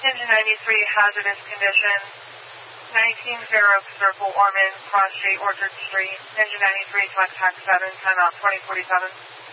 Engine 93, hazardous condition. 19 Fair Oak Circle, Ormond, Cross Street, Orchard Street. Engine 93, flex hack 7, timeout 2047.